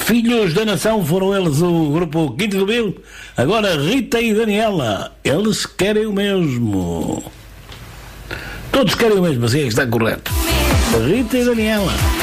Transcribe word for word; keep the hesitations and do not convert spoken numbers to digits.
Filhos da Nação foram eles o grupo Quinto do Bill. Agora Rita e Daniela, eles querem o mesmo. Todos querem o mesmo, assim é que está correto. Rita e Daniela.